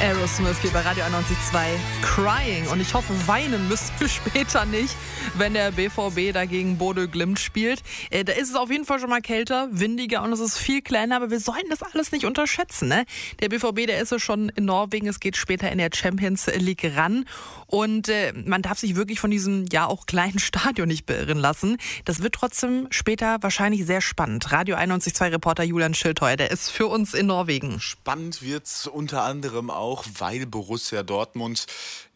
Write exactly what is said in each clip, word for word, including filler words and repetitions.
Aerosmith hier bei Radio einundneunzig Komma zwei Crying. Und ich hoffe, weinen müsst ihr später nicht, wenn der B V B dagegen Bodø Glimt spielt. Äh, da ist es auf jeden Fall schon mal kälter, windiger und es ist viel kleiner, aber wir sollten das alles nicht unterschätzen. Ne? Der B V B, der ist ja schon in Norwegen, es geht später in der Champions League ran. Und äh, man darf sich wirklich von diesem ja auch kleinen Stadion nicht beirren lassen. Das wird trotzdem später wahrscheinlich sehr spannend. Radio einundneunzig Komma zwei Reporter Julian Schildheuer, der ist für uns in Norwegen. Spannend wird's unter anderem auch, weil Borussia Dortmund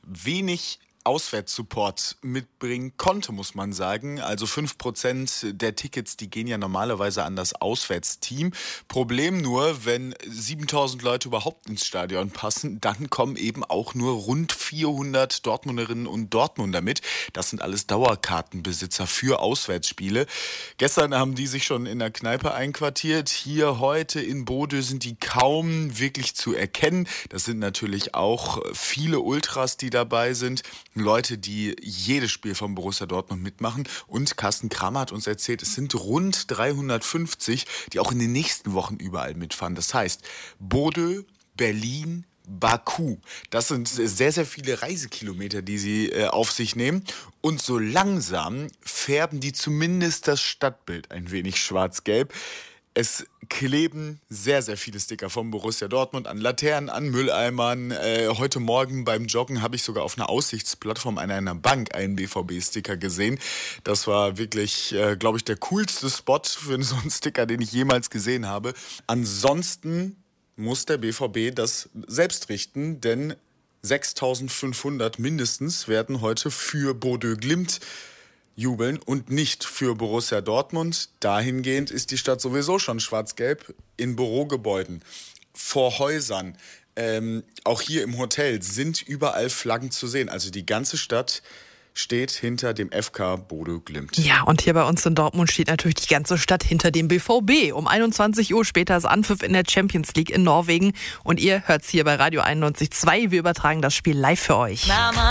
wenig Auswärtssupport mitbringen konnte, muss man sagen. Also fünf Prozent der Tickets, die gehen ja normalerweise an das Auswärtsteam. Problem nur, wenn siebentausend Leute überhaupt ins Stadion passen, dann kommen eben auch nur rund vierhundert Dortmunderinnen und Dortmunder mit. Das sind alles Dauerkartenbesitzer für Auswärtsspiele. Gestern haben die sich schon in der Kneipe einquartiert. Hier heute in Bodø sind die kaum wirklich zu erkennen. Das sind natürlich auch viele Ultras, die dabei sind. Leute, die jedes Spiel von Borussia Dortmund mitmachen. Und Carsten Kramer hat uns erzählt, es sind rund dreihundertfünfzig, die auch in den nächsten Wochen überall mitfahren. Das heißt, Bodø, Berlin, Baku. Das sind sehr, sehr viele Reisekilometer, die sie äh, auf sich nehmen. Und so langsam färben die zumindest das Stadtbild ein wenig schwarz-gelb. Es kleben sehr, sehr viele Sticker von Borussia Dortmund an Laternen, an Mülleimern. Äh, heute Morgen beim Joggen habe ich sogar auf einer Aussichtsplattform an einer Bank einen B V B-Sticker gesehen. Das war wirklich, äh, glaube ich, der coolste Spot für so einen Sticker, den ich jemals gesehen habe. Ansonsten muss der B V B das selbst richten, denn sechstausendfünfhundert mindestens werden heute für Bodø Glimt jubeln und nicht für Borussia Dortmund. Dahingehend ist die Stadt sowieso schon schwarz-gelb in Bürogebäuden, vor Häusern. Ähm, auch hier im Hotel sind überall Flaggen zu sehen. Also die ganze Stadt steht hinter dem F K Bodø Glimt. Ja, und hier bei uns in Dortmund steht natürlich die ganze Stadt hinter dem B V B. Um einundzwanzig Uhr später ist Anpfiff in der Champions League in Norwegen. Und ihr hört's hier bei Radio einundneunzig Komma zwei. Wir übertragen das Spiel live für euch. Mama.